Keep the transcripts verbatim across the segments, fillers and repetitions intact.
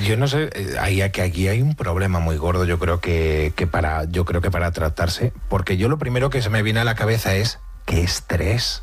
yo no sé, hay, que aquí hay un problema muy gordo, yo creo que, que para, yo creo que para tratarse, porque yo lo primero que se me viene a la cabeza es qué estrés.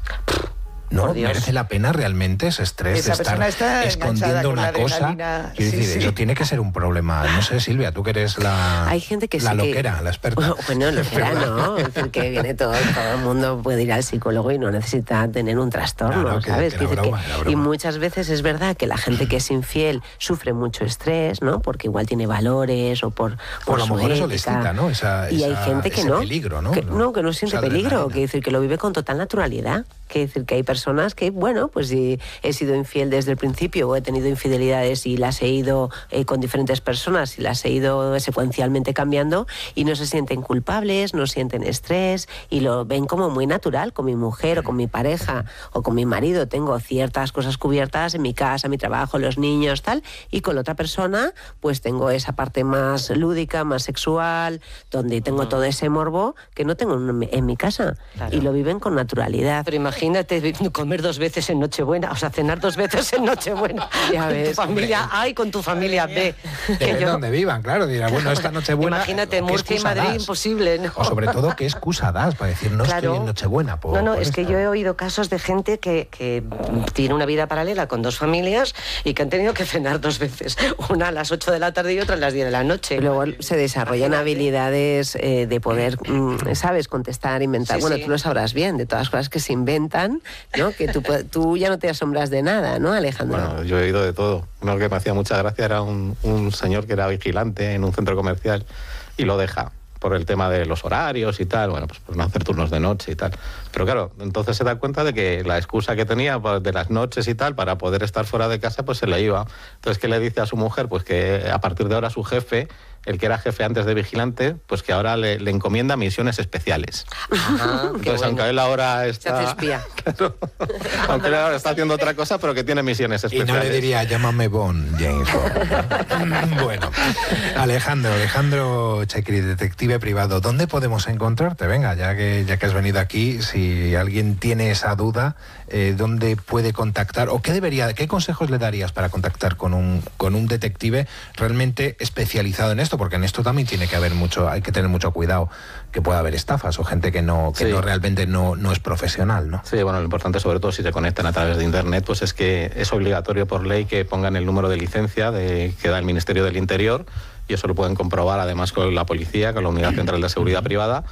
¿No? ¿Merece la pena realmente ese estrés Esa de estar está escondiendo una cosa? Quiero sí, decir, sí. eso tiene que ser un problema. No sé, Silvia, tú que eres la, Hay gente que la sí loquera, que... la experta. Bueno, loquera no, es decir, que viene todo, todo el mundo puede ir al psicólogo y no necesita tener un trastorno, claro, que, ¿sabes? Que la broma, que, la broma. Y muchas veces es verdad que la gente que es infiel sufre mucho estrés, ¿no? Porque igual tiene valores o por, por, por a lo mejor eso les quita, ¿no? Esa, y esa, hay gente que ese no, peligro, ¿no? Que, no, que no siente peligro, que decir que lo vive con total naturalidad. Que decir que hay personas que, bueno, pues si he sido infiel desde el principio o he tenido infidelidades y las he ido eh, con diferentes personas y las he ido secuencialmente cambiando y no se sienten culpables, no sienten estrés y lo ven como muy natural. Con mi mujer o con mi pareja o con mi marido tengo ciertas cosas cubiertas en mi casa, mi trabajo, los niños, tal, y con la otra persona pues tengo esa parte más lúdica, más sexual, donde tengo todo ese morbo que no tengo en mi casa. Claro. Y lo viven con naturalidad. Pero imagínate comer dos veces en Nochebuena, o sea, cenar dos veces en Nochebuena. Ya ves, tu familia A y con tu familia B. Que yo... donde vivan, claro. Dirá, bueno, esta Nochebuena... Imagínate, Murcia y Madrid, das? Imposible, ¿no? O sobre todo, ¿qué excusa das para decir no claro. estoy en Nochebuena? Por, no, no, por es esta. que yo he oído casos de gente que, que tiene una vida paralela con dos familias y que han tenido que cenar dos veces. Una a las ocho de la tarde y otra a las diez de la noche. Y luego se desarrollan habilidades eh, de poder, mm, ¿sabes? Contestar, inventar. Sí, bueno, sí. Tú lo sabrás bien, de todas las cosas que se inventan, ¿no? Que tú, tú ya no te asombras de nada, ¿no, Alejandro? Bueno, yo he oído de todo. Uno que me hacía mucha gracia era un, un señor que era vigilante en un centro comercial y lo deja por el tema de los horarios y tal, bueno, pues por no hacer turnos de noche y tal. Pero claro, entonces se da cuenta de que la excusa que tenía pues, de las noches y tal para poder estar fuera de casa, pues se le iba. Entonces, ¿qué le dice a su mujer? Pues que a partir de ahora su jefe, el que era jefe antes de vigilante, pues que ahora le, le encomienda misiones especiales. Ajá, entonces, bueno. aunque él ahora está... Se hace espía. Claro, aunque él ahora está haciendo otra cosa, pero que tiene misiones especiales. Y no le diría, llámame Bond, James Bond. Bueno, Alejandro, Alejandro Checri, detective privado, ¿dónde podemos encontrarte? Venga, ya que, ya que has venido aquí, si alguien tiene esa duda, eh, ¿dónde puede contactar? ¿O qué debería, qué consejos le darías para contactar con un, con un detective realmente especializado en esto? Porque en esto también tiene que haber mucho, hay que tener mucho cuidado, que pueda haber estafas o gente que no, que sí. no realmente no, no es profesional, ¿no? Sí, bueno, lo importante sobre todo si se conectan a través de internet, pues es que es obligatorio por ley que pongan el número de licencia de, que da el Ministerio del Interior, y eso lo pueden comprobar además con la policía, con la Unidad Central de Seguridad Privada.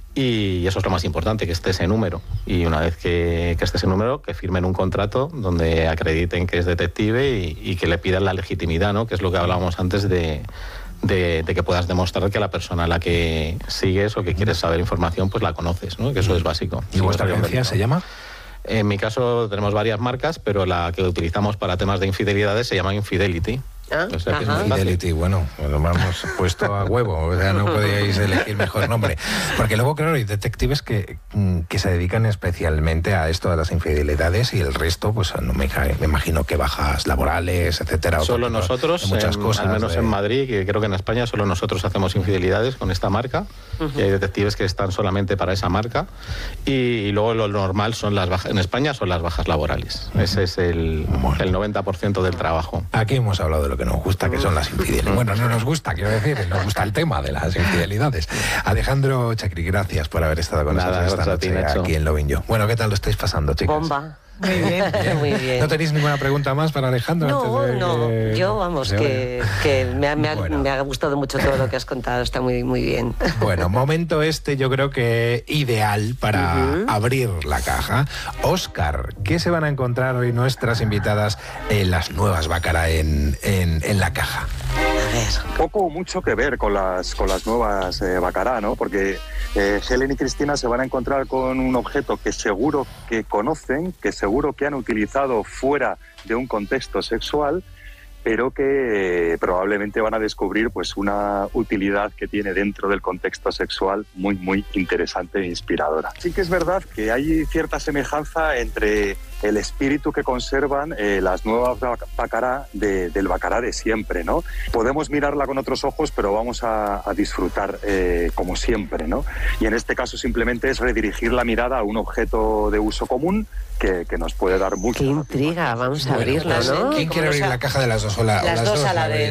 Y eso es lo más importante, que esté ese número. Y una vez que, que esté ese número, que firmen un contrato donde acrediten que es detective y, y que le pidan la legitimidad, ¿no? Que es lo que hablábamos antes de, de, de que puedas demostrar que la persona a la que sigues o que quieres saber información, pues la conoces, ¿no? Que eso es básico. ¿Y vuestra agencia se llama? En mi caso tenemos varias marcas, pero la que utilizamos para temas de infidelidades se llama Infidelity. ¿Ah? O sea, que es muy Fidelity, bueno, lo hemos puesto a huevo, o sea, no podíais elegir mejor nombre. Porque luego, claro, hay detectives que, que se dedican especialmente a esto de las infidelidades y el resto, pues no me, me imagino que bajas laborales, etcétera. Solo nosotros, muchas en, cosas, al menos de... en Madrid, que creo que en España solo nosotros hacemos infidelidades con esta marca, uh-huh. y hay detectives que están solamente para esa marca, y, y luego lo normal son las bajas, en España son las bajas laborales. Uh-huh. Ese es el, bueno. el noventa por ciento del trabajo. Aquí hemos hablado de lo que nos gusta, que son las infidelidades. Bueno, no nos gusta, quiero decir, nos gusta el tema de las infidelidades. Alejandro Checri, gracias por haber estado con Nada, nosotros esta noche ti, aquí en Lo Yo. Bueno, ¿qué tal lo estáis pasando, chicos? Bomba. Muy bien, bien. Muy bien. ¿No tenéis ninguna pregunta más para Alejandro? No, antes de no, que... yo vamos, que, que me, ha, me, ha, bueno. me ha gustado mucho todo lo que has contado, está muy, muy bien. Bueno, momento este yo creo que ideal para uh-huh. abrir la caja. Óscar, ¿qué se van a encontrar hoy nuestras invitadas en las nuevas Baccarat en, en, en la caja? Poco o mucho que ver con las, con las nuevas eh, Baccarat, ¿no? Porque eh, Helen y Cristina se van a encontrar con un objeto que seguro que conocen, que seguro que han utilizado fuera de un contexto sexual, pero que eh, probablemente van a descubrir pues una utilidad que tiene dentro del contexto sexual muy, muy interesante e inspiradora. Sí que es verdad que hay cierta semejanza entre el espíritu que conservan eh, las nuevas Baccarat de, del Baccarat de siempre, ¿no? Podemos mirarla con otros ojos, pero vamos a, a disfrutar eh, como siempre, ¿no? Y en este caso simplemente es redirigir la mirada a un objeto de uso común que, que nos puede dar mucho. Qué intriga, vamos a abrirla, ¿no? ¿Quién quiere abrir la caja de las dos? O la, las, o las dos, dos a la vez.